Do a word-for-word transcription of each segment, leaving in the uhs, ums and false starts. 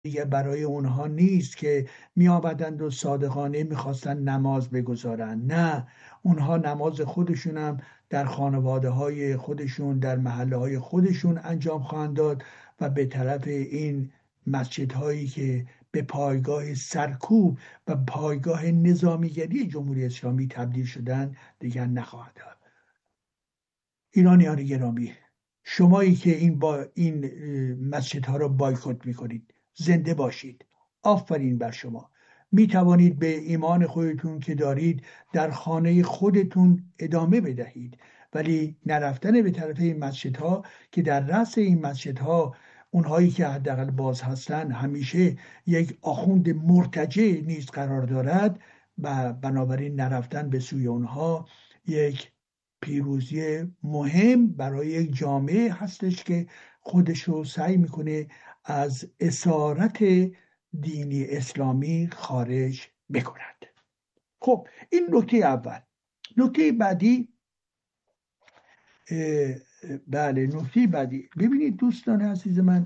دیگه برای اونها نیست که می آمدند و صادقانه میخواستن نماز بگذارن. نه، اونها نماز خودشون هم در خانواده های خودشون، در محله های خودشون انجام خواهند داد و به طرف این مسجد هایی که به پایگاه سرکوب و پایگاه نظامیگری جمهوری اسلامی تبدیل شدن دیگر نخواهند داد. ایرانیان گرامی، شمایی که این با این مسجدها را بایکوت میکنید، زنده باشید. آفرین بر شما. می توانید به ایمان خودتون که دارید در خانه خودتون ادامه بدهید، ولی نرفتن به طرف این مسجدها که در رأس این مسجدها اونهایی که حداقل باز هستن همیشه یک آخوند مرتجع نیز قرار دارد و بنابراین نرفتن به سوی اونها یک پیروزی مهم برای یک جامعه هستش که خودش رو سعی میکنه از اسارت دینی اسلامی خارج بکند. خب این نکته اول. نکته بعدی، بله نکته بعدی، ببینید دوستان عزیز من،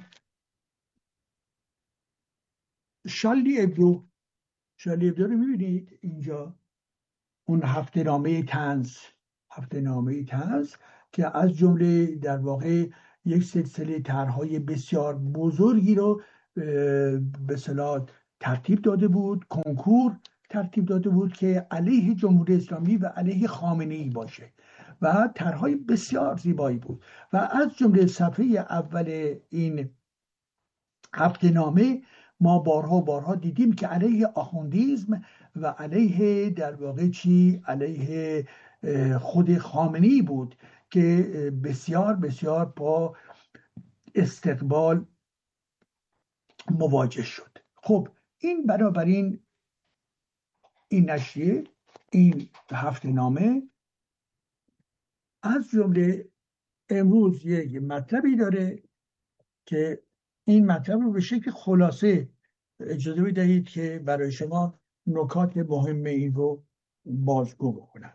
شارلی ابدو شارلی ابدو رو میبینید اینجا، اون هفته نامه طنز هفته نامه طنز که از جمله در واقع یک سلسله طرح‌های بسیار بزرگی رو به اصطلاح ترتیب داده بود، کنکور ترتیب داده بود که علیه جمهوری اسلامی و علیه خامنه‌ای باشه و طرح‌های بسیار زیبایی بود و از جمله صفحه اول این هفته نامه ما بارها بارها دیدیم که علیه آخوندیزم و علیه در واقع چی؟ علیه خود خامنه‌ای بود که بسیار بسیار با استقبال مواجه شد. خب این بنابراین این نشریه، این هفته نامه از جمله امروز یک مطلبی داره که این مطلب رو به شکل خلاصه اجازه بدهید که برای شما نکات مهم این رو بازگو بکنم.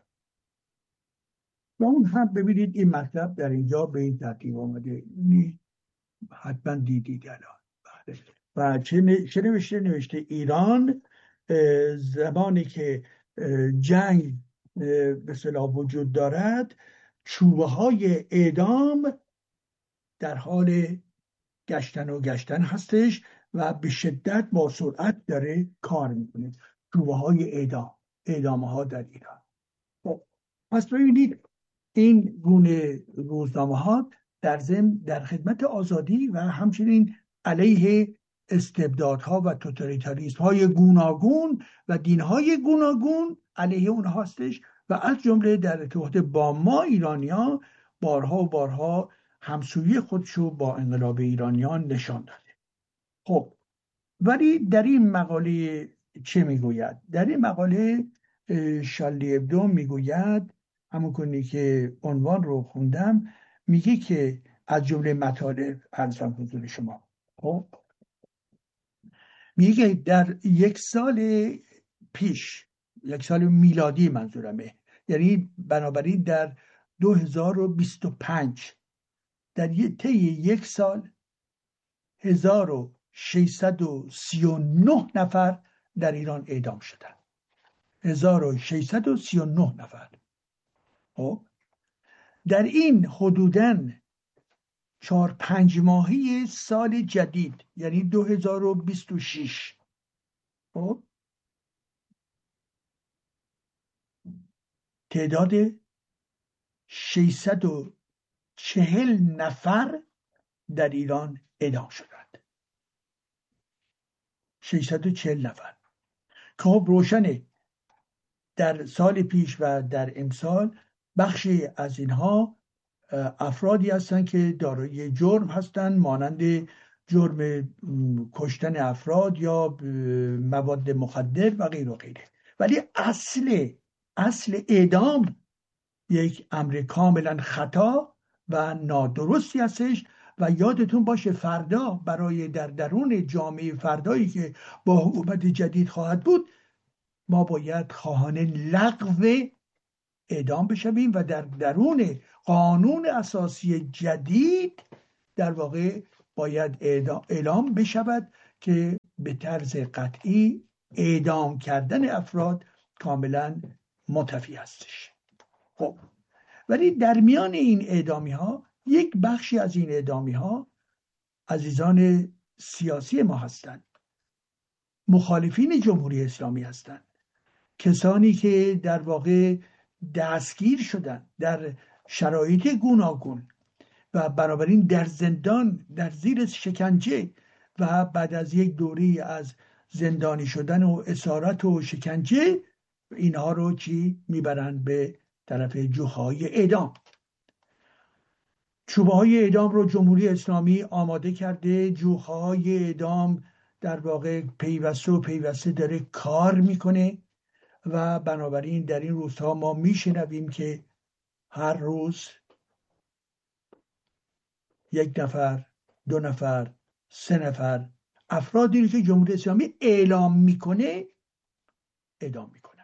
و اون هم ببینید این مطلب در اینجا به این ترتیب آمده، حتما دیدید الان. و چه نوشته؟ نوشته ایران زمانی که جنگ به اصطلاح وجود دارد، چوبه های اعدام در حال گشتن و گشتن هستش و به شدت با سرعت داره کار میکنه. چوبه های اعدام، اعدام ها در ایران. پس ببینید این گونه روزنامه ها در ضمن در خدمت آزادی و همچنین علیه استبدادها و توتالیتاریسم های گوناگون و دین های گوناگون علیه اون هستش و از جمله در ارتباط با ما ایرانیان بارها و بارها همسویی خودشو با انقلاب ایرانیان نشان داده. خب ولی در این مقاله چه میگوید؟ در این مقاله شارلی ابدو میگوید، همون کنی که عنوان رو خوندم، میگه که از جمله مطالب ارزم حضور شما، خب میگه در یک سال پیش، یک سال میلادی منظورمه، یعنی بنابراین در دو هزار و بیست و پنج، در طی یک سال هزار و ششصد و سی و نه نفر در ایران اعدام شدند. هزار و ششصد و سی و نه نفر. خب در این حدوداً چهار پنج ماهی سال جدید، یعنی دو هزار و بیست و شش، خب تعداد ششصد و چهل نفر در ایران اعدام شدند. ششصد و چهل نفر. خب روشنه در سال پیش و در امسال بخشی از اینها افرادی هستند که دارای جرم هستند، مانند جرم کشتن افراد یا مواد مخدر و غیر و غیره. ولی اصل اصل اعدام یک امر کاملا خطا و نادرستی هستش و یادتون باشه فردا برای در درون جامعه فردایی که با حکومت جدید خواهد بود، ما باید خواهان لغو اعدام بشویم و در درون قانون اساسی جدید در واقع باید اعلام بشود که به طرز قطعی اعدام کردن افراد کاملا منتفی هستش. خب ولی در میان این اعدامی ها یک بخشی از این اعدامی ها عزیزان سیاسی ما هستند، مخالفین جمهوری اسلامی هستند، کسانی که در واقع دستگیر شدن در شرایط گوناگون و بنابراین در زندان در زیر شکنجه و بعد از یک دوره از زندانی شدن و اسارت و شکنجه اینها رو چی میبرند به طرف جوهای اعدام. چوبه های اعدام رو جمهوری اسلامی آماده کرده، جوهای اعدام در واقع پیوسته و پیوسته داره کار میکنه و بنابراین در این روزها ما میشنویم که هر روز یک نفر، دو نفر، سه نفر افرادی رو که جمهوری اسلامی اعلام میکنه اعدام میکنند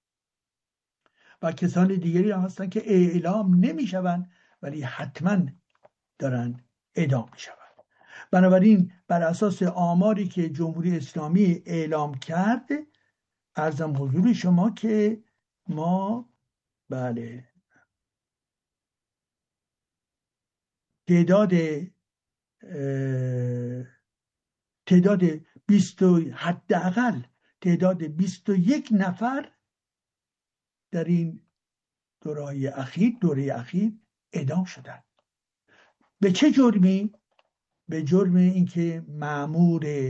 و کسان دیگری هم هستن که اعلام نمیشوند ولی حتما دارن اعدام میشوند. بنابراین بر اساس آماری که جمهوری اسلامی اعلام کرد، عرضم حضور شما که ما بله تعداد تعداد بیست حداقل تعداد بیست و یک نفر در این دوره اخیر دوره اخیر اعدام شدند. به چه جرمی؟ به جرم اینکه مأمور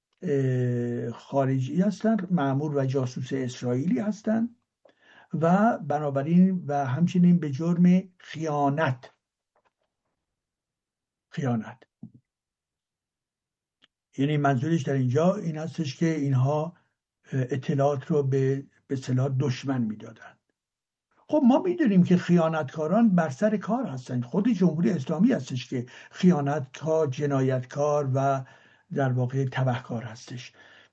خارجی هستند، مأمور و جاسوس اسرائیلی هستند و بنابراین و همچنین به جرم خیانت خیانت یعنی منظورش در اینجا این هستش که اینها اطلاعات رو به به اصطلاح دشمن میدادن. خب ما میدونیم که خیانتکاران بر سر کار هستند، خود جمهوری اسلامی هستش که خیانتکار، جنایتکار و در واقع تبهکار هستش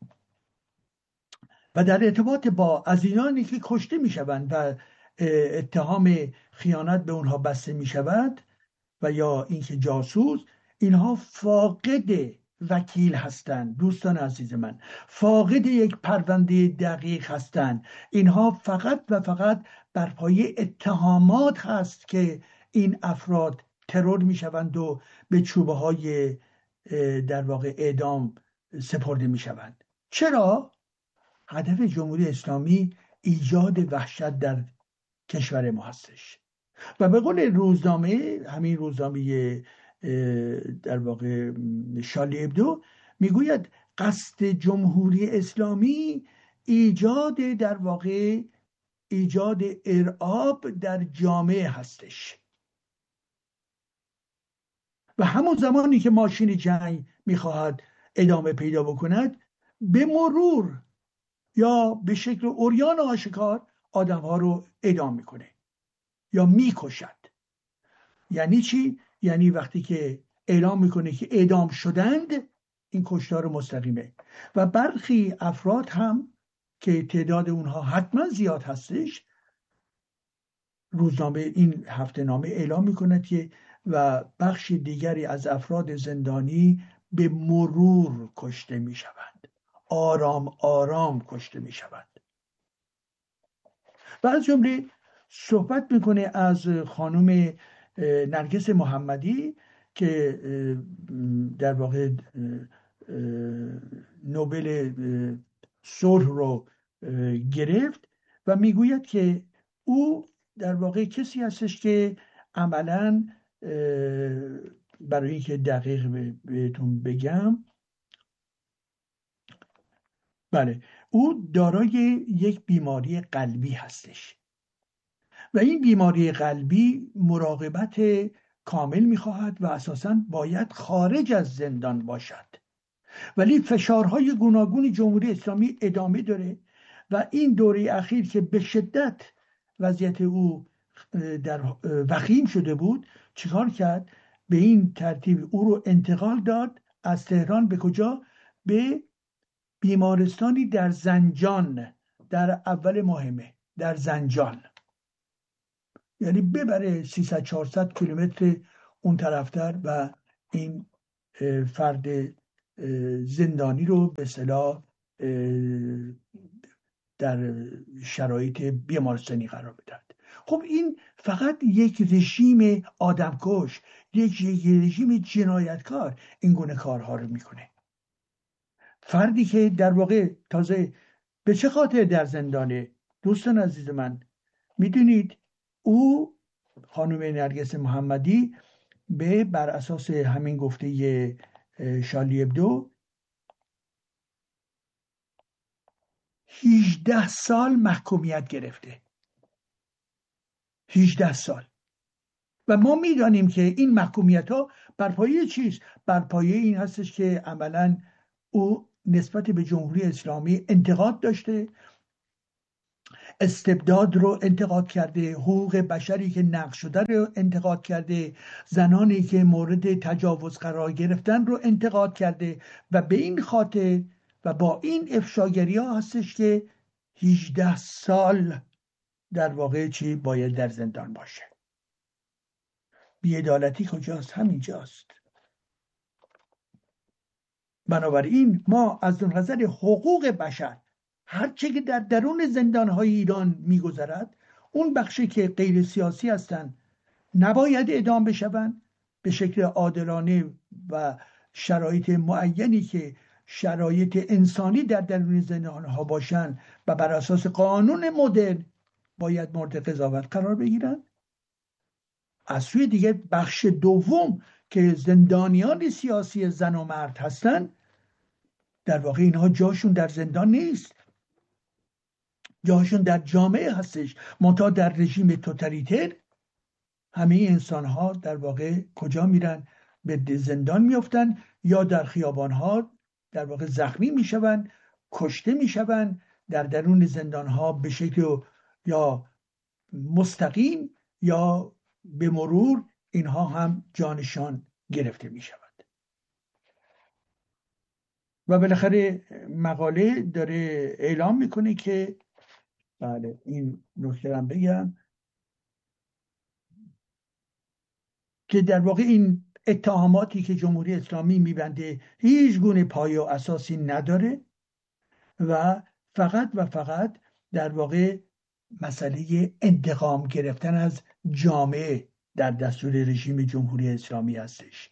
و در ارتباط با عزیزانی که کشته میشوند و اتهام خیانت به اونها بسته میشود و یا اینکه جاسوس، اینها فاقد وکیل هستند. دوستان عزیز من، فاقد یک پرونده دقیق هستند. اینها فقط و فقط بر پایه اتهامات هست که این افراد ترور میشوند و به چوبه های در واقع اعدام سپرده میشوند. چرا؟ هدف جمهوری اسلامی ایجاد وحشت در کشور ما هستش و به قول روزنامه، همین روزنامه در واقع شارلی ابدو میگوید قصد جمهوری اسلامی ایجاد در واقع ایجاد ارعاب در جامعه هستش و همون زمانی که ماشین جنگ میخواهد ادامه پیدا بکند، به مرور یا به شکل عریان آشکار آدم ها رو اعدام میکنه یا میکشد. یعنی چی؟ یعنی وقتی که اعلام میکنه که اعدام شدند، این کشتار مستقیمه و برخی افراد هم که تعداد اونها حتما زیاد هستش، روزنامه این هفته نامه اعلام میکنه که و بخش دیگری از افراد زندانی به مرور کشته میشوند، آرام آرام کشته میشوند. و از جمله صحبت میکنه از خانم نرگس محمدی که در واقع نوبل صلح رو گرفت و میگوید که او در واقع کسی هستش که عملاً برای اینکه دقیق بهتون بگم، بله، او دارای یک بیماری قلبی هستش و این بیماری قلبی مراقبت کامل میخواهد و اساساً باید خارج از زندان باشد، ولی فشارهای گوناگون جمهوری اسلامی ادامه داره و این دوره اخیر که به شدت وضعیت او در وخیم شده بود، چیکار کرد؟ به این ترتیب او رو انتقال داد از تهران به کجا؟ به بیمارستانی در زنجان، در اول مهمه در زنجان، یعنی ببره سیصد چهارصد کیلومتر اون طرفتر و این فرد زندانی رو به اصطلاح در شرایط بیمارستانی قرار بدهد. خب این فقط یک رژیم آدمکش، یک رژیم جنایتکار این گونه کارها رو میکنه. فردی که در واقع تازه به چه خاطر در زندانه؟ دوستان عزیز من، میدونید او خانم نرگس محمدی به بر اساس همین گفته شارلی ابدو هجده سال محکومیت گرفته. هجده سال. و ما میدانیم که این محکومیت ها بر پایه چیست؟ بر پایه این هستش که عملا او نسبت به جمهوری اسلامی انتقاد داشته، استبداد رو انتقاد کرده، حقوق بشری که نقض شده رو انتقاد کرده، زنانی که مورد تجاوز قرار گرفتن رو انتقاد کرده و به این خاطر و با این افشاگری ها هستش که هجده سال در واقع چی باید در زندان باشه. بی‌عدالتی کجاست؟ همینجاست. بنابراین ما از نظر حقوق بشر هرچه که در درون زندانهای ایران میگذرد، اون بخشی که غیر سیاسی هستند نباید اعدام بشوند به شکل عادلانه و شرایط معینی که شرایط انسانی در درون زندانها باشند و بر اساس قانون مدرن باید مورد قضاوت قرار بگیرن. از سوی دیگه بخش دوم که زندانیان سیاسی زن و مرد هستن، در واقع اینها جاشون در زندان نیست، جاشون در جامعه هستش. منتها در رژیم توتالیتر همه انسان ها در واقع کجا میرن؟ به زندان میفتن یا در خیابان ها در واقع زخمی میشون، کشته میشون در درون زندان ها به شکل یا مستقیم یا به مرور اینها هم جانشان گرفته می شود. و بالاخره مقاله داره اعلام میکنه که بله این نکته هم بگم که در واقع این اتهاماتی که جمهوری اسلامی میبنده هیچ گونه پایه و اساسی نداره و فقط و فقط در واقع مسئله انتقام گرفتن از جامعه در دستور رژیم جمهوری اسلامی هستش.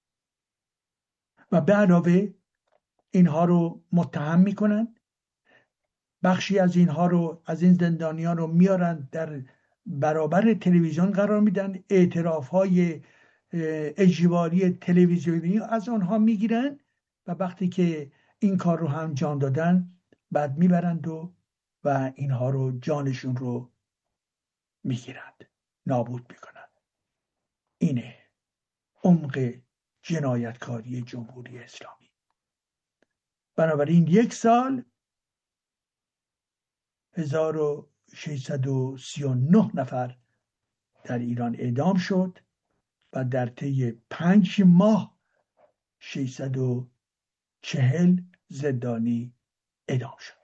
و به علاوه اینها رو متهم میکنن، بخشی از اینها رو از این زندانیان رو میارن در برابر تلویزیون قرار میدن، اعتراف های اجباری تلویزیونی از آنها میگیرن و وقتی که این کار رو هم انجام دادن بعد میبرند و و اینها رو جانشون رو میگیرند، نابود میکنند. اینه عمق جنایتکاری جمهوری اسلامی. بنابراین یک سال هزار و ششصد و سی و نه نفر در ایران اعدام شد و در طی پنج ماه ششصد و چهل زندانی اعدام شد.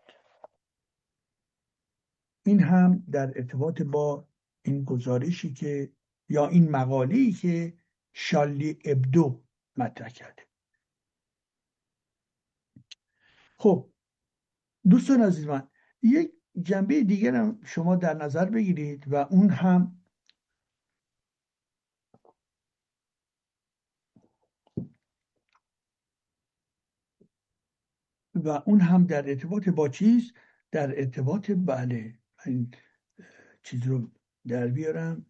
این هم در ارتباط با این گزارشی که یا این مقاله‌ای که شارلی ابدو مطرح کرده. خب دوستان عزیز من، یک جنبه دیگر هم شما در نظر بگیرید و اون هم و اون هم در ارتباط با چیز در ارتباط بله این چیز رو در بیارم،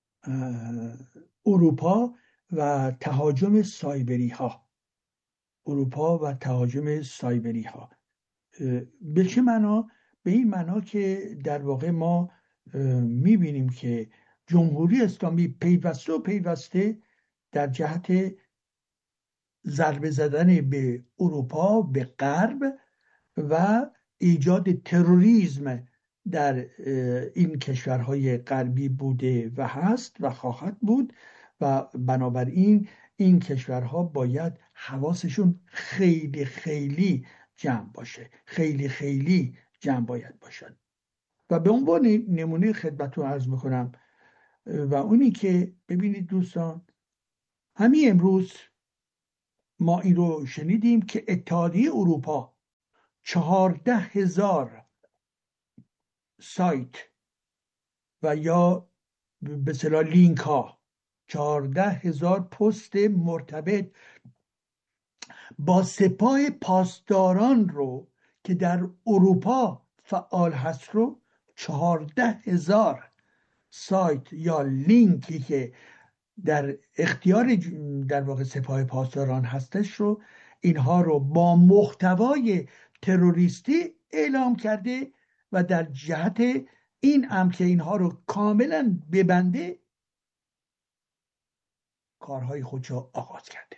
اروپا و تهاجم سایبری ها. اروپا و تهاجم سایبری ها به چه معنا؟ به این معنا که در واقع ما میبینیم که جمهوری اسلامی پیوسته و پیوسته در جهت ضربه زدن به اروپا، به غرب و ایجاد تروریسم در این کشورهای غربی بوده و هست و خواهد بود و بنابراین این کشورها باید حواسشون خیلی خیلی جمع باشه، خیلی خیلی جمع باید باشن. و به عنوان نمونه خدمتتون عرض میکنم و اونی که ببینید دوستان، همین امروز ما این رو شنیدیم که اتحادیه اروپا چهارده هزار سایت و یا به اصطلاح لینک ها، چهارده هزار پست مرتبط با سپاه پاسداران رو که در اروپا فعال هست رو، چهارده هزار سایت یا لینکی که در اختیار در واقع سپاه پاسداران هستش رو، اینها رو با محتوای تروریستی اعلام کرده و در جهت این هم که اینها رو کاملا ببنده کارهای خودش رو آغاز کرده.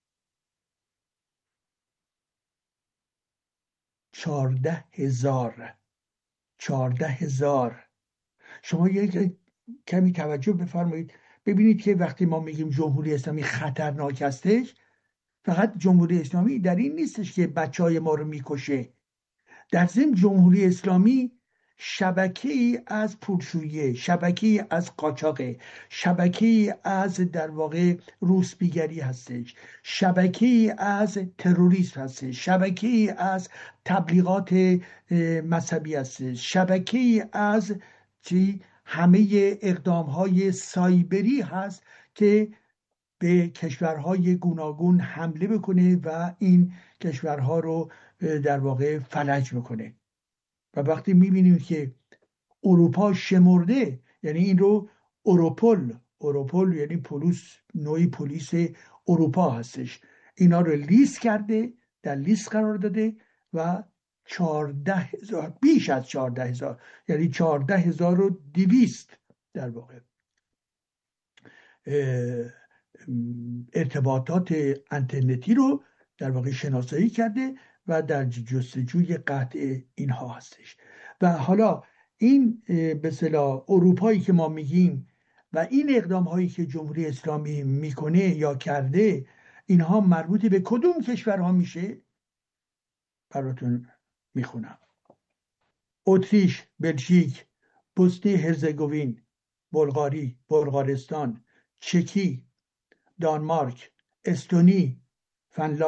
چهارده هزار چهارده هزار شما یک کمی توجه بفرمایید ببینید که وقتی ما میگیم جمهوری اسلامی خطرناک هستش، فقط جمهوری اسلامی در این نیستش که بچه های ما رو میکشه. در ضمن جمهوری اسلامی شبکه ای از پولشویی، شبکه ای از قاچاق، شبکه ای از در واقع روسپیگری هستش، شبکه ای از تروریسم هستش، شبکه ای از تبلیغات مذهبی هستش، شبکه ای از چی همه اقدام های سایبری هست که به کشورهای گوناگون حمله بکنه و این کشورها رو در واقع فلج بکنه. و وقتی میبینیم که اروپا شمرده، یعنی این رو اوروپول اوروپول یعنی پلیس، نوعی پلیس اروپا هستش، اینا رو لیست کرده، در لیست قرار داده و چهارده هزار، بیش از چهارده هزار، یعنی چهارده هزار و دویست در واقع ارتباطات اینترنتی رو در واقع شناسایی کرده و در جستجوی قطع اینها هستش. و حالا این به اصطلاح اروپایی که ما میگیم و این اقدام هایی که جمهوری اسلامی میکنه یا کرده، اینها مربوط به کدوم کشورها میشه؟ براتون میخونم: اتریش، بلژیک، بوسنی هرزگوین، بلغاری، بلغارستان، چکی، دانمارک، استونی، فنلاند